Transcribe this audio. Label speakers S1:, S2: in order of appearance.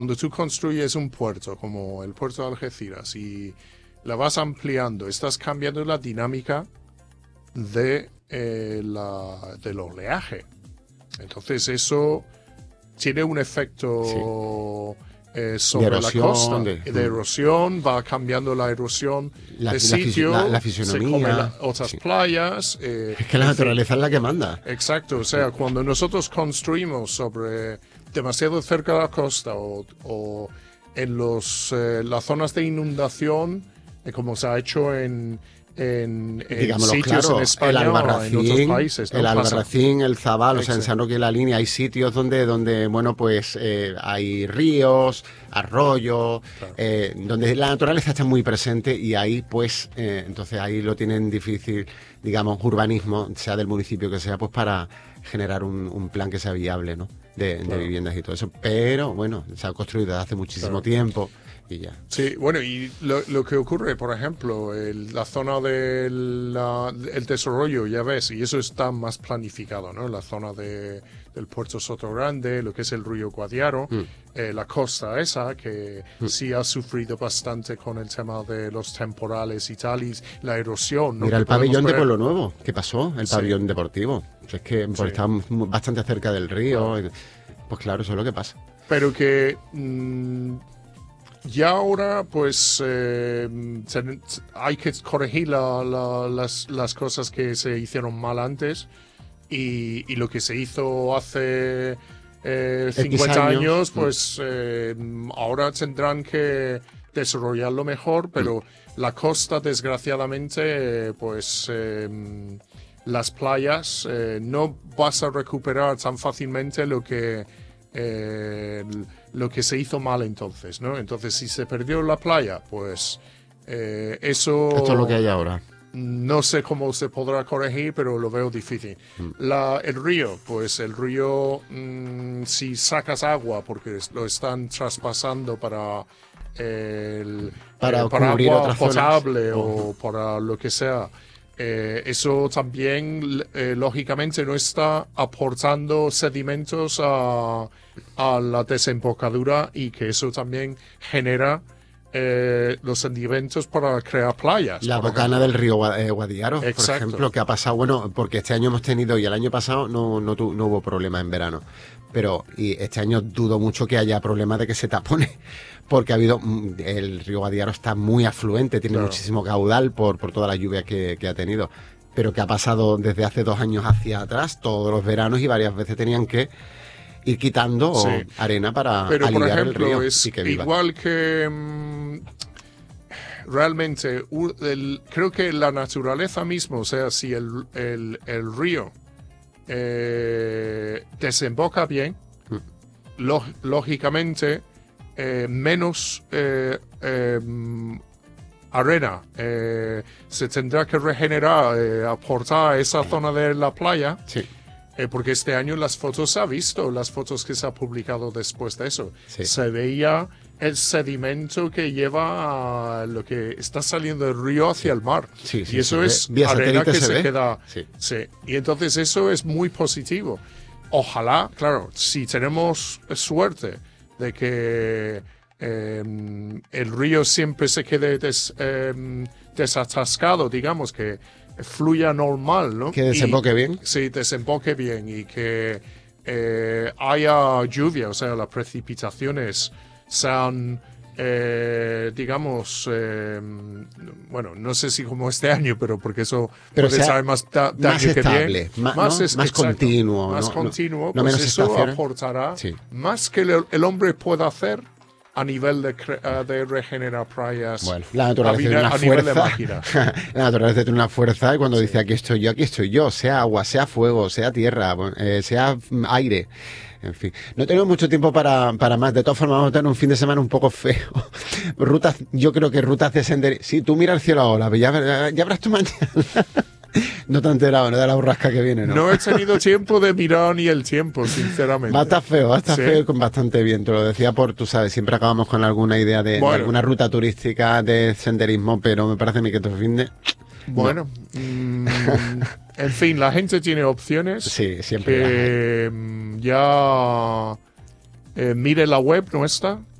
S1: cuando tú construyes un puerto como el puerto de Algeciras y la vas ampliando, estás cambiando la dinámica del oleaje. Entonces eso tiene un efecto sobre
S2: erosión,
S1: la costa, de erosión, va cambiando la erosión de sitio,
S2: la
S1: se
S2: fisonomía,
S1: come otras playas.
S2: Es que la naturaleza es la que manda.
S1: Exacto, o sea, cuando nosotros construimos sobre demasiado cerca de la costa o en las zonas de inundación, como se ha hecho en
S2: Digámoslo
S1: sitios
S2: claro,
S1: en España o en otros países, ¿no?
S2: el Albarracín, el Zabal, o sea, en
S1: Exacto.
S2: San Roque y la Línea hay sitios donde bueno, pues hay ríos, arroyos,
S1: Claro.
S2: donde la naturaleza está muy presente y ahí, pues, entonces ahí lo tienen difícil, digamos, urbanismo, sea del municipio que sea, pues para generar un plan que sea viable, ¿no? De viviendas y todo eso. Pero, bueno, se ha construido desde hace muchísimo tiempo. Y ya.
S1: Sí, bueno, y lo que ocurre, por ejemplo, la zona del desarrollo, ya ves, y eso está más planificado, ¿no? La zona del Puerto Sotogrande, lo que es el río Guadiaro, la costa esa, que sí ha sufrido bastante con el tema de los temporales y tal, y la erosión, ¿no?
S2: Mira
S1: Que
S2: el pabellón de
S1: ver.
S2: Pueblo Nuevo, ¿qué pasó? El pabellón deportivo. Es que está bastante cerca del río.
S1: Claro.
S2: Pues claro, eso es lo que pasa.
S1: Pero que ya ahora, pues, hay que corregir las cosas que se hicieron mal antes y lo que se hizo hace 50 años, pues ahora tendrán que desarrollarlo mejor, pero la costa, desgraciadamente, pues las playas no vas a recuperar tan fácilmente lo que se hizo mal entonces, ¿no? Entonces, si se perdió la playa, pues eso...
S2: Esto es lo que hay ahora.
S1: No sé cómo se podrá corregir, pero lo veo difícil. El río, pues el río, si sacas agua, porque lo están traspasando para
S2: cubrir
S1: agua
S2: otras
S1: potable
S2: zonas.
S1: o para lo que sea, eso también, lógicamente, no está aportando sedimentos a la desembocadura y que eso también genera los sedimentos para crear playas.
S2: La bocana del río Guadiaro, por
S1: Exacto.
S2: ejemplo, que ha pasado, bueno, porque este año hemos tenido y el año pasado no hubo problemas en verano, pero y este año dudo mucho que haya problemas de que se tapone, porque el río Guadiaro está muy afluente, tiene muchísimo caudal por toda la lluvia que ha tenido, pero que ha pasado desde hace 2 años hacia atrás, todos los veranos y varias veces tenían que ir quitando arena para
S1: Pero, por
S2: aliviar
S1: ejemplo,
S2: el río
S1: es
S2: y que viva.
S1: igual que realmente creo que la naturaleza misma, o sea, si el río desemboca bien, lógicamente menos arena se tendrá que regenerar, aportar a esa zona de la playa.
S2: Sí.
S1: Porque este año las fotos se ha visto, las fotos que se ha publicado después de eso.
S2: Sí.
S1: Se veía el sedimento que lleva a lo que está saliendo del río hacia el mar.
S2: Sí,
S1: y eso es
S2: vía
S1: arena que
S2: se
S1: se
S2: ve.
S1: queda.
S2: Sí.
S1: Sí. Y entonces eso es muy positivo. Ojalá, claro, si tenemos suerte de que el río siempre se quede desatascado, digamos, que fluya normal, ¿no?
S2: Que desemboque bien.
S1: Sí, desemboque bien y que haya lluvia, o sea, las precipitaciones sean, digamos, bueno, no sé si como este año, pero porque eso puede ser más
S2: más
S1: año
S2: estable,
S1: que viene.
S2: más continuo.
S1: Más continuo,
S2: no
S1: pues
S2: menos
S1: eso
S2: estaciones.
S1: aportará
S2: Sí.
S1: más que el hombre pueda hacer a nivel de regenerar playas.
S2: Bueno, la naturaleza tiene una
S1: a nivel de
S2: fuerza.
S1: máquina.
S2: La naturaleza tiene una fuerza y cuando dice aquí estoy yo, sea agua, sea fuego, sea tierra, sea aire. En fin, no tenemos mucho tiempo para más. De todas formas, vamos a tener un fin de semana un poco feo. Yo creo que rutas de senderismo. Sí, tú mira el cielo ahora, ya verás tú mañana. No te has enterado, ¿no? De la borrasca que viene, ¿no?
S1: No he tenido tiempo de mirar ni el tiempo, sinceramente.
S2: Va a estar feo y con bastante viento. Lo decía tú sabes, siempre acabamos con alguna idea de alguna ruta turística de senderismo, pero me parece a mí que tu fin de...
S1: Bueno, en fin, la gente tiene opciones.
S2: Sí, siempre
S1: que ya mire la web nuestra,